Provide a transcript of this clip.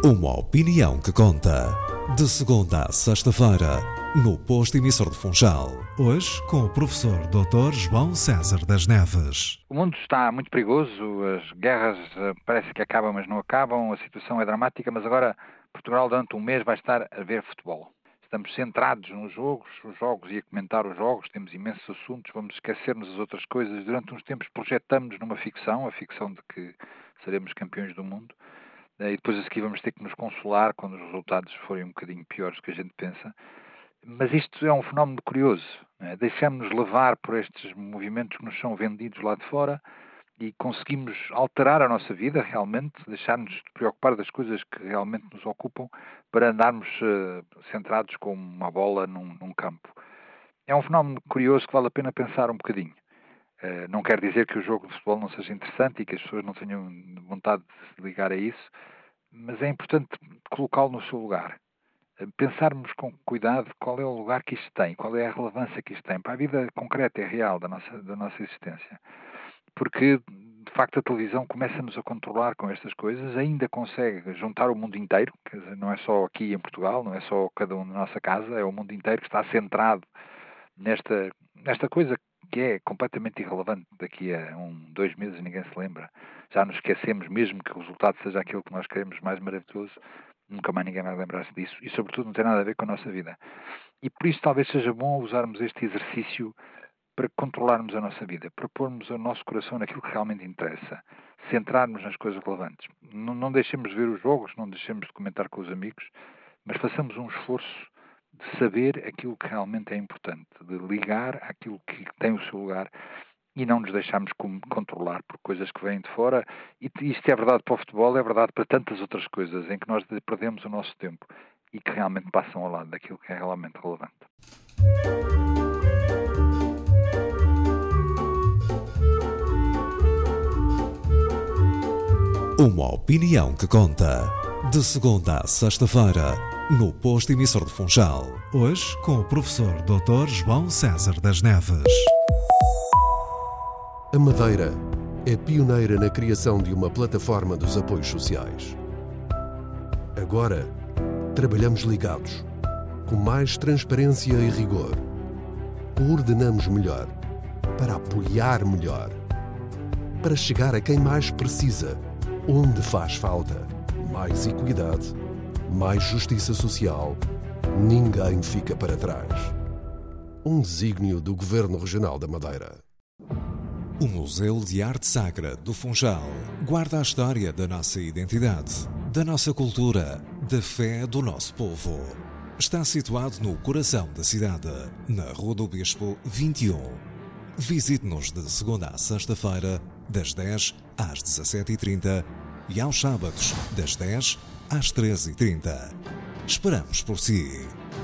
Uma opinião que conta. De segunda a sexta-feira, no posto emissor de Funchal. Hoje, com o professor Dr. João César das Neves. O mundo está muito perigoso, as guerras parece que acabam, mas não acabam, a situação é dramática, mas agora Portugal durante um mês vai estar a ver futebol. Estamos centrados nos jogos, os jogos e a comentar os jogos, temos imensos assuntos, vamos esquecer-nos das outras coisas. Durante uns tempos projetamos numa ficção, a ficção de que seremos campeões do mundo. E depois a seguir vamos ter que nos consolar quando os resultados forem um bocadinho piores do que a gente pensa. Mas isto é um fenómeno curioso, né? Deixamos-nos levar por estes movimentos que nos são vendidos lá de fora e conseguimos alterar a nossa vida realmente, deixar-nos de preocupar das coisas que realmente nos ocupam para andarmos centrados com uma bola num campo. É um fenómeno curioso que vale a pena pensar um bocadinho. Não quer dizer que o jogo de futebol não seja interessante e que as pessoas não tenham vontade de se ligar a isso, mas é importante colocá-lo no seu lugar. Pensarmos com cuidado qual é o lugar que isto tem, qual é a relevância que isto tem para a vida concreta e real da nossa existência. Porque, de facto, a televisão começa-nos a controlar com estas coisas, ainda consegue juntar o mundo inteiro, quer dizer, não é só aqui em Portugal, não é só cada um na nossa casa, é o mundo inteiro que está centrado nesta coisa que é completamente irrelevante. Daqui a 2 meses ninguém se lembra. Já nos esquecemos, mesmo que o resultado seja aquilo que nós queremos mais maravilhoso, nunca mais ninguém vai lembrar-se disso e, sobretudo, não tem nada a ver com a nossa vida. E por isso talvez seja bom usarmos este exercício para controlarmos a nossa vida, para pormos o nosso coração naquilo que realmente interessa, centrarmos nas coisas relevantes. Não deixemos de ver os jogos, não deixemos de comentar com os amigos, mas façamos um esforço de saber aquilo que realmente é importante, de ligar àquilo que tem o seu lugar e não nos deixarmos controlar por coisas que vêm de fora. E isto é verdade para o futebol, é verdade para tantas outras coisas em que nós perdemos o nosso tempo e que realmente passam ao lado daquilo que é realmente relevante. Uma opinião que conta. De segunda a sexta-feira, no posto emissor de Funchal. Hoje, com o professor Dr. João César das Neves. A Madeira é pioneira na criação de uma plataforma dos apoios sociais. Agora, trabalhamos ligados, com mais transparência e rigor. Coordenamos melhor, para apoiar melhor, para chegar a quem mais precisa, onde faz falta. Mais equidade, mais justiça social. Ninguém fica para trás. Um desígnio do Governo Regional da Madeira. O Museu de Arte Sacra do Funchal guarda a história da nossa identidade, da nossa cultura, da fé do nosso povo. Está situado no coração da cidade, na Rua do Bispo 21. Visite-nos de segunda a sexta-feira, das 10 às 17h30 e aos sábados, das 10 às 13h30. Esperamos por si.